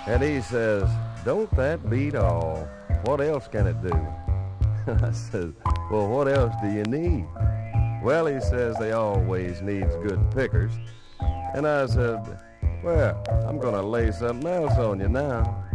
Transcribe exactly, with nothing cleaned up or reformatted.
And he says, "Don't that beat all? What else can it do?" I says, "Well, what else do you need?" "Well," he says, "they always needs good pickers." And I said, "Well, I'm going to lay something else on you now."